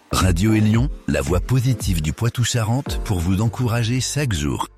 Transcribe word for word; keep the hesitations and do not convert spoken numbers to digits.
Radio Élion, la voix positive du Poitou-Charentes pour vous encourager chaque jour.